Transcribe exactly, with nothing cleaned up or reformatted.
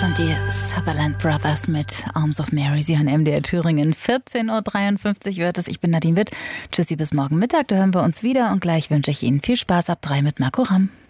und die Sutherland Brothers mit Arms of Mary. Sie hören M D R Thüringen. vierzehn Uhr dreiundfünfzig wird es. Ich bin Nadine Witt. Tschüssi bis morgen Mittag. Da hören wir uns wieder. Und gleich wünsche ich Ihnen viel Spaß ab drei mit Marco Ramm.